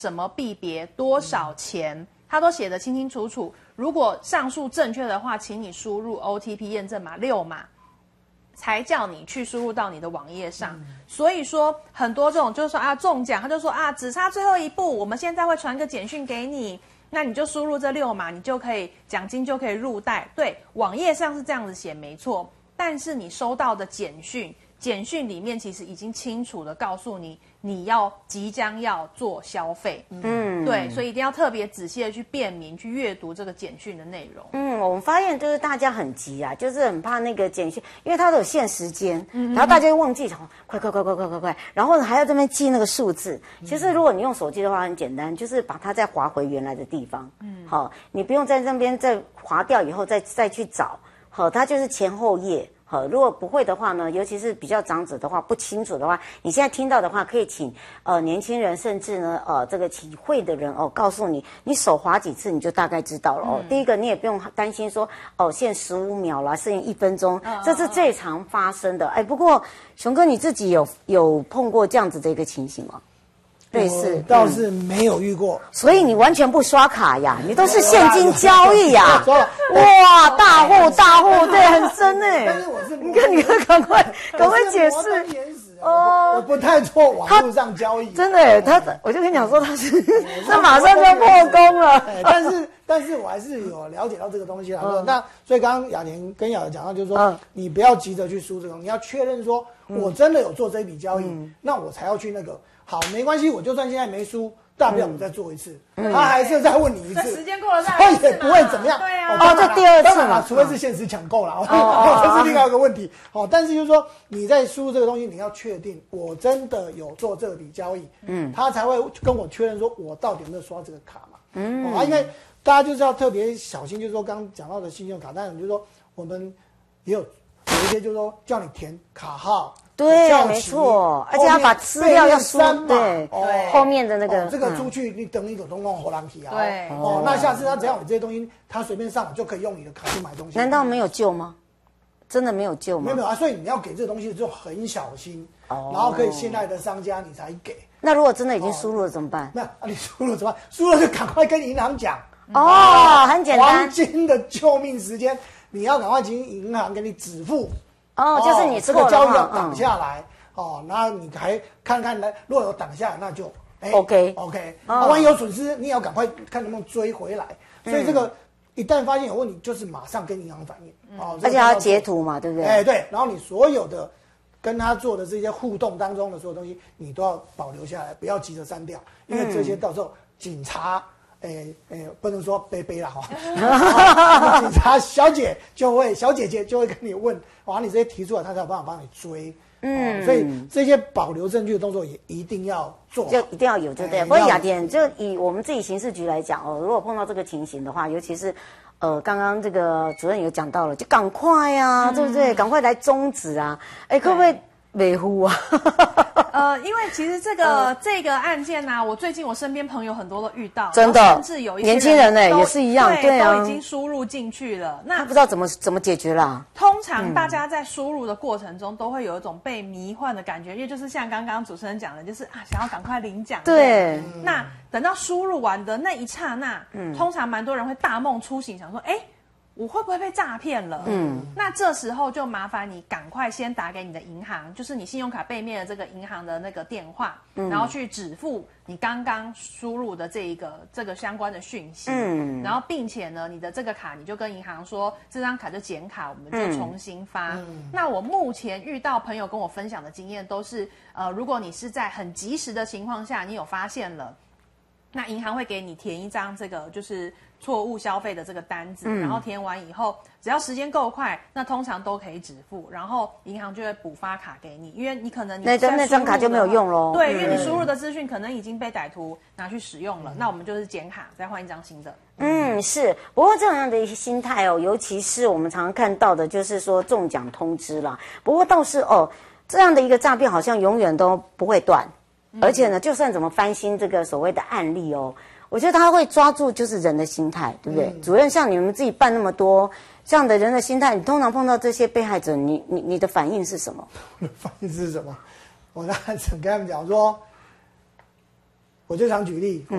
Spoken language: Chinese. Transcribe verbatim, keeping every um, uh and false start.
怎么币别、多少钱，它都写得清清楚楚。如果上述正确的话，请你输入 O T P 验证码六码，才叫你去输入到你的网页上。嗯、所以说，很多这种就是说啊中奖，他就说啊只差最后一步，我们现在会传个简讯给你，那你就输入这六码，你就可以奖金就可以入袋。对，网页上是这样子写没错，但是你收到的简讯。简讯里面其实已经清楚的告诉你，你要即将要做消费，嗯，对，所以一定要特别仔细的去辨明、去阅读这个简讯的内容。 嗯，我们发现就是大家很急啊，就是很怕那个简讯，因为它都有限时间，嗯、然后大家就忘记，快快快快快快快，然后呢还要这边记那个数字。其实如果你用手机的话，很简单，就是把它再划回原来的地方，嗯，好，你不用在那边再划掉以后再再去找，好，它就是前后页。好，如果不会的话呢，尤其是比较长者的话，不清楚的话，你现在听到的话，可以请呃年轻人，甚至呢呃这个请会的人哦，告诉你，你手滑几次，你就大概知道了哦。嗯、第一个，你也不用担心说哦限十五秒啦，限一分钟，嗯、这是最常发生的。哎，不过熊哥你自己有有碰过这样子的一个情形吗？类似倒是没有遇过， 所以你完全不刷卡呀，你都是现金交易呀。哇，大户大户，对，很深哎。 但是我是， 你看，你看，赶快赶快解释哦，我不太做网络上交易。 真的哎，他我就跟你讲说他是，他马上就破功了。 但是但是我还是有了解到这个东西啦。那所以刚刚雅婷跟雅儿讲到，就是说你不要急着去输这个，你要确认说我真的有做这笔交易，那我才要去那个。好，没关系，我就算现在没输，大不了我再做一次，嗯、他还是再问你一次， 时间过了再他也不会怎么样。 对啊， 哦，这第二次嘛，除非是限时抢购啦，哦，这是另外一个问题。好，但是就是说你在输入这个东西，你要确定我真的有做这笔交易，嗯，他才会跟我确认说我到底有没有刷这个卡嘛，嗯，啊，因为大家就是要特别小心，就是说刚刚讲到的信用卡，当然就是说我们也有有一些就是说叫你填卡号。 对，没错，而且要把资料要输对， 对， 后面的那个这个出去你等一个东东荷兰体啊， 对， 哦，那下次他只要有这些东西，他随便上网就可以用你的卡去买东西。 难道没有救吗？真的没有救吗？ 没有没有啊，所以你要给这个东西就很小心，然后可以信赖的商家你才给。 那如果真的已经输入了怎么办？ 那你输入怎么办？输了就赶快跟银行讲哦，很简单， 黄金的救命时间，你要赶快请银行给你止付。 哦，就是你这个交易要挡下来哦，然后你还看看来，如果有挡下来，那就哎 OK OK，那万一有损失，你也要赶快看能不能追回来。所以这个一旦发现有问题，就是马上跟银行反映哦， 而且还要截图嘛，对不对？ 哎对，然后你所有的跟他做的这些互动当中的所有东西，你都要保留下来，不要急着删掉，因为这些到时候警察。诶诶，不能说杯杯啦哈，警察小姐就会，小姐姐就会跟你问，哇，你这些提出来，他才有办法帮你追。嗯，所以这些保留证据的动作也一定要做， 就一定要有，对不对？不过雅典，就以我们自己刑事局来讲哦，如果碰到这个情形的话，尤其是呃，刚刚这个主任有讲到了，就赶快啊，对不对？赶快来终止啊！哎，可不可以维护啊？ 呃，因为其实这个、呃、这个案件呢、啊，我最近我身边朋友很多都遇到， 真的， 甚至有一些年轻人呢也是一样， 对， 对啊， 都已经输入进去了。那他不知道怎么怎么解决啦。 通常大家在输入的过程中，都会有一种被迷幻的感觉，因为就是像刚刚主持人讲的，就是啊，想要赶快领奖。 对， 嗯、那等到输入完的那一刹那，嗯，通常蛮多人会大梦初醒，想说，哎。我会不会被诈骗了？嗯，那这时候就麻烦你赶快先打给你的银行，就是你信用卡背面的这个银行的那个电话，嗯、然后去止付你刚刚输入的这一个这个相关的讯息，嗯，然后并且呢，你的这个卡你就跟银行说，这张卡就剪卡，我们就重新发。嗯、那我目前遇到朋友跟我分享的经验都是，呃，如果你是在很及时的情况下，你有发现了。那银行会给你填一张这个就是错误消费的这个单子，嗯、然后填完以后，只要时间够快，那通常都可以止付，然后银行就会补发卡给你，因为你可能你那张那张卡就没有用咯。 对，因为你输入的资讯可能已经被歹徒拿去使用了，嗯、那我们就是剪卡，再换一张新的。 嗯，是。不过这样的一些心态哦，尤其是我们常常看到的，就是说中奖通知啦。不过倒是哦，这样的一个诈骗好像永远都不会断。而且呢，就算怎么翻新这个所谓的案例哦，我觉得他会抓住就是人的心态，对不对？嗯、主任，像你们自己办那么多这样的人的心态，你通常碰到这些被害者，你你你的反应是什么？ 我的反应是什么？我那时跟他们讲说， 我就常举例。